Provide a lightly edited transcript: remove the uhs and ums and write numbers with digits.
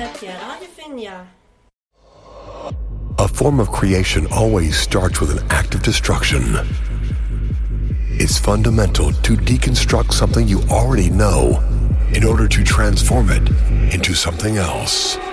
Radio Finja. A form of creation always starts with an act of destruction. It's fundamental to deconstruct something you already know in order to transform it into something else.